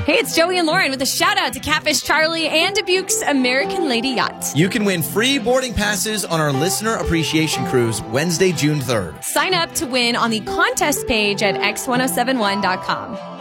Hey, it's Joey and Lauren with a shout out to Catfish Charlie and Dubuque's American Lady Yacht. You can win free boarding passes on our Listener Appreciation Cruise Wednesday, June 3rd. Sign up to win on the contest page at x1071.com.